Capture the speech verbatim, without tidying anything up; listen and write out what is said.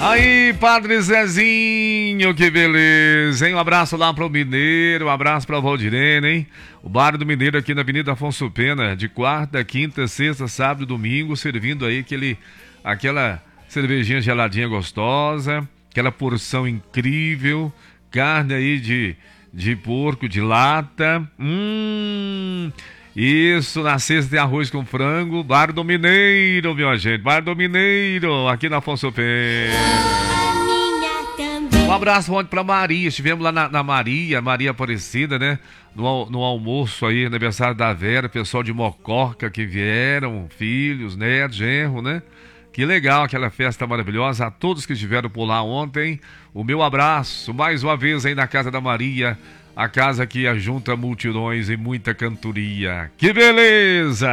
Aí, Padre Zezinho, que beleza, hein? Um abraço lá pro Mineiro, um abraço pra Valdirene, hein? O Bar do Mineiro aqui na Avenida Afonso Pena, de quarta, quinta, sexta, sábado e domingo, servindo aí aquele, aquela cervejinha geladinha gostosa, aquela porção incrível, carne aí de, de porco, de lata, hum... Isso, na sexta tem arroz com frango, Bar do Mineiro, meu gente, Bar do Mineiro, aqui na Afonso Pena. Um abraço ontem pra Maria, estivemos lá na, na Maria, Maria Aparecida, né, no, no almoço aí, aniversário da Vera, pessoal de Mococa que vieram, filhos, netos, genro, né, que legal aquela festa maravilhosa, a todos que estiveram por lá ontem, o meu abraço, mais uma vez aí na casa da Maria, a casa que ajunta multidões e muita cantoria. Que beleza!